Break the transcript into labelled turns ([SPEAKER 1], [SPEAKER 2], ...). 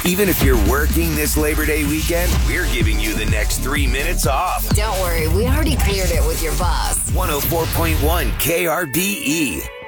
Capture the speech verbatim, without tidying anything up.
[SPEAKER 1] Even if you're working this Labor Day weekend, we're giving you the next three minutes off.
[SPEAKER 2] Don't worry, we already cleared it with your boss.
[SPEAKER 1] one oh four point one K R B E.